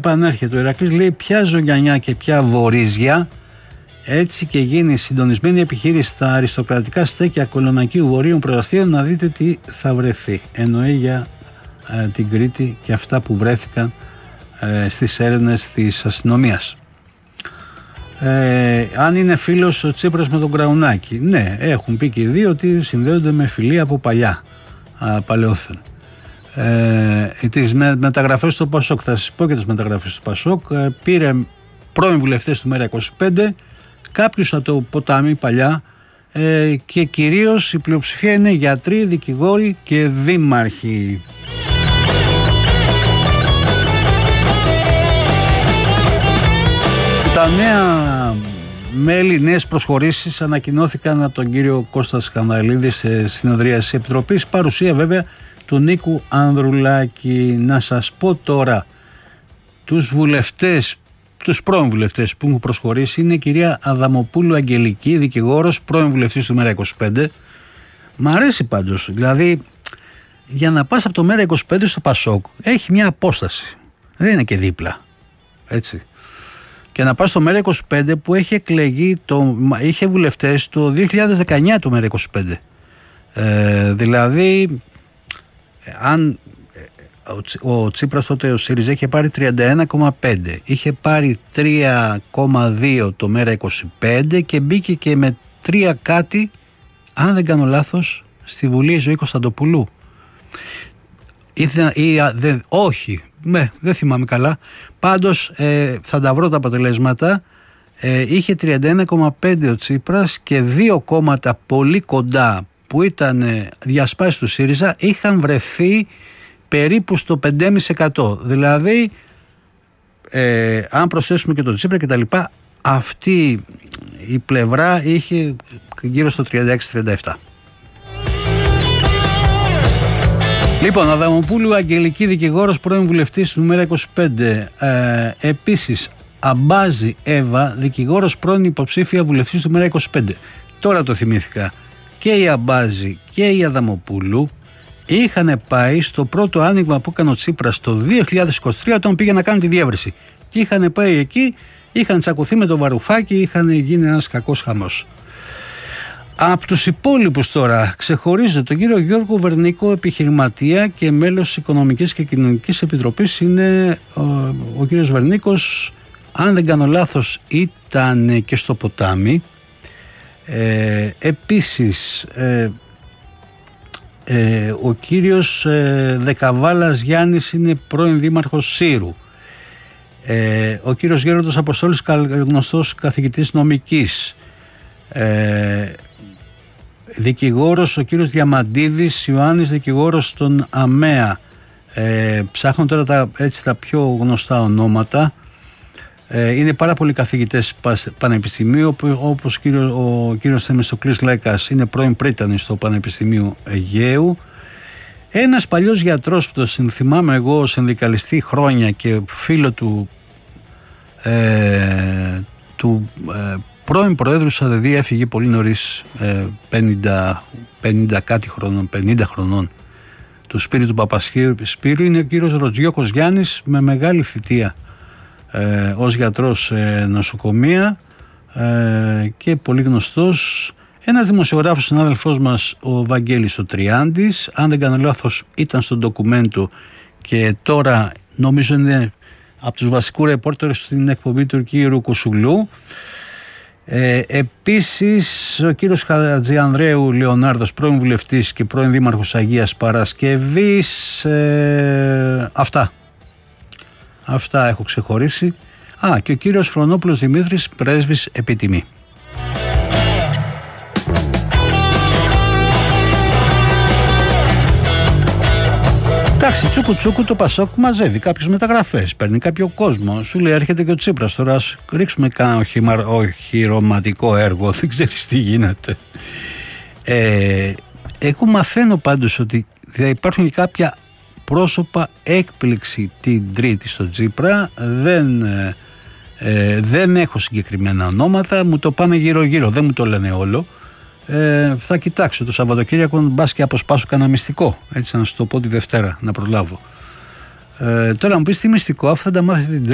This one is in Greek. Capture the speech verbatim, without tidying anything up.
επανέρχεται. Ο Ηρακλής λέει: ποια ζωγιανιά και ποια βορίζια. Έτσι και γίνει συντονισμένη επιχείρηση στα αριστοκρατικά στέκια Κολονακίου Βορείων Προαστίων, να δείτε τι θα βρεθεί. Εννοεί για ε, την Κρήτη και αυτά που βρέθηκαν ε, στις έρευνες της αστυνομίας. Ε, αν είναι φίλος ο Τσίπρας με τον Κραουνάκη, ναι, έχουν πει και οι δύο ότι συνδέονται με φιλία από παλιά, α, παλαιόθεν. Ε, τις με, μεταγραφές του Πασόκ, θα σας πω και τις μεταγραφές του Πασόκ. Ε, πήρε πρώην βουλευτές του Μέρα είκοσι πέντε, κάποιους από το ποτάμι παλιά, ε, και κυρίως η πλειοψηφία είναι γιατροί, δικηγόροι και δήμαρχοι. Τα νέα μέλη, νέες προσχωρήσεις ανακοινώθηκαν από τον κύριο Κώστα Σκανδαλίδη σε συνεδρίαση επιτροπής, παρουσία βέβαια του Νίκου Ανδρουλάκη. Να σας πω τώρα τους βουλευτές, τους πρώην βουλευτές που έχουν προσχωρήσει. Είναι η κυρία Αδαμοπούλου Αγγελική, δικηγόρος, πρώην βουλευτής του Μέρα είκοσι πέντε. Μ' αρέσει πάντως, δηλαδή για να πας από το Μέρα είκοσι πέντε στο Πασόκ έχει μια απόσταση, δεν είναι και δίπλα, έτσι. Και να πας στο Μέρα είκοσι πέντε που έχει εκλεγεί, το, είχε βουλευτές το δύο χιλιάδες δεκαεννιά το Μέρα είκοσι πέντε. Ε, δηλαδή, αν ο, ο Τσίπρας τότε, ο ΣΥΡΙΖΑ, είχε πάρει τριάντα ένα κόμμα πέντε, είχε πάρει τρία κόμμα δύο το Μέρα είκοσι πέντε και μπήκε και με τρία κάτι, αν δεν κάνω λάθος, στη Βουλή η Ζωή Κωνσταντοπούλου. Ή, ή, δε, όχι, ναι, δεν θυμάμαι καλά. Πάντως ε, θα τα βρω τα αποτελέσματα. Ε, είχε τριάντα ένα κόμμα πέντε ο Τσίπρας και δύο κόμματα πολύ κοντά που ήταν ε, διασπάσεις του ΣΥΡΙΖΑ είχαν βρεθεί περίπου στο πέντε κόμμα πέντε τοις εκατό. Δηλαδή, ε, αν προσθέσουμε και τον Τσίπρα και τα λοιπά, αυτή η πλευρά είχε γύρω στο τριάντα έξι τριάντα επτά. Λοιπόν, Αδαμοπούλου Αγγελική, δικηγόρος, πρώην βουλευτής του Μέρα είκοσι πέντε. Ε, επίσης, Αμπάζη Εύα, δικηγόρος, πρώην υποψήφια βουλευτής του Μέρα είκοσι πέντε. Τώρα το θυμήθηκα. Και η Αμπάζη και η Αδαμοπούλου είχαν πάει στο πρώτο άνοιγμα που έκανε ο Τσίπρας το δύο χιλιάδες είκοσι τρία, όταν πήγε να κάνει τη διεύρυνση. Και είχαν πάει εκεί, είχαν τσακωθεί με τον Βαρουφάκη, είχαν γίνει ένας κακός χαμός. Από τους υπόλοιπους τώρα ξεχωρίζω τον κύριο Γιώργο Βερνίκο, επιχειρηματία και μέλος της Οικονομικής και Κοινωνικής Επιτροπής. Είναι ο, ο κύριος Βερνίκος, αν δεν κάνω λάθος, ήταν και στο ποτάμι. Ε, επίσης ε, ε, ο κύριος ε, Δεκαβάλας Γιάννης είναι πρώην δήμαρχος Σύρου. Ε, ο κύριος Γέροντος Αποστόλης, γνωστός καθηγητής νομικής. Ε, δικηγόρος ο κύριος Διαμαντίδης Ιωάννης, δικηγόρος των ΑΜΕΑ. Ε, ψάχνω τώρα τα, έτσι, τα πιο γνωστά ονόματα. Ε, είναι πάρα πολλοί καθηγητές πανεπιστημίου, όπως κύριο, ο κύριος Θεμιστοκλής Λέκας είναι πρώην πρίτανης στο Πανεπιστημίου Αιγαίου. Ένας παλιός γιατρός που το συνθυμάμαι εγώ, συνδικαλιστή χρόνια και φίλο του, ε, του ε, πρώην Προέδρου ΣΑΔΕΔ, έφυγε πολύ νωρίς, ε, πενήντα, πενήντα κάτι χρονών, πενήντα χρονών, του Σπύρου του Παπασπύρου, είναι ο κύριος Ροτζιώκος Γιάννης, με μεγάλη θητεία ε, ως γιατρός σε νοσοκομεία ε, και πολύ γνωστός. Ένας δημοσιογράφος, συνάδελφός μας, ο Βαγγέλης ο Τριάντης, αν δεν κάνω λάθος ήταν στο ντοκουμέντο και τώρα νομίζω είναι από τους βασικούς ρεπόρτερες στην εκπομπή του κύριου Κουσουλού. Ε, επίσης ο κύριος Χατζιανδρέου Λεωνάρδος, πρώην βουλευτής και πρώην δήμαρχος Αγίας Παρασκευής. ε, αυτά αυτά έχω ξεχωρίσει. Α, και ο κύριος Χρονόπουλος Δημήτρης, πρέσβης επιτιμή. Εντάξει, τσούκου τσούκου το Πασόκ μαζεύει κάποιες μεταγραφές, παίρνει κάποιο κόσμο. Σου λέει έρχεται και ο Τσίπρας, τώρα ας ρίξουμε κάνα οχυρωματικό έργο, δεν ξέρεις τι γίνεται. Ε, εγώ μαθαίνω πάντως ότι θα υπάρχουν και κάποια πρόσωπα έκπληξη την Τρίτη στο Τσίπρα. Δεν, ε, δεν έχω συγκεκριμένα ονόματα, μου το πάνε γύρω γύρω, δεν μου το λένε όλο. Ε, θα κοιτάξω το Σαββατοκύριακο, μπας και αποσπάσω κανένα μυστικό, έτσι να σου το πω τη Δευτέρα να προλάβω. Ε, τώρα μου πεις τι μυστικό, αφού θα τα μάθετε την